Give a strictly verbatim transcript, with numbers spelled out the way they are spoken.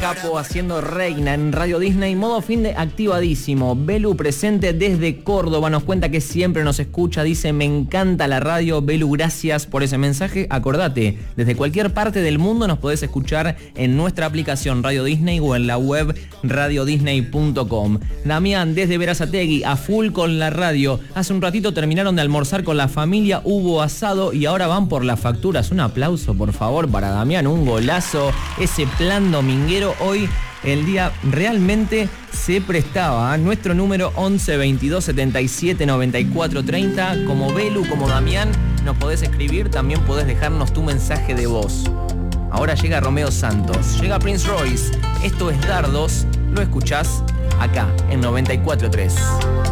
Capo haciendo Reina en Radio Disney, modo fin de activadísimo. Belu presente desde Córdoba, nos cuenta que siempre nos escucha, dice me encanta la radio. Belu, gracias por ese mensaje. Acordate, desde cualquier parte del mundo nos podés escuchar en nuestra aplicación Radio Disney o en la web radio disney punto com. Damián desde Berazategui, a full con la radio. Hace un ratito terminaron de almorzar con la familia, hubo asado y ahora van por las facturas. Un aplauso por favor para Damián, un golazo. Ese plan dominguero hoy, el día realmente se prestaba. Nuestro número once veintidós setenta y siete noventa y cuatro treinta. Como Belu, como Damián, nos podés escribir, también podés dejarnos tu mensaje de voz. Ahora llega Romeo Santos, llega Prince Royce. Esto es Dardos, lo escuchás acá en noventa y cuatro tres.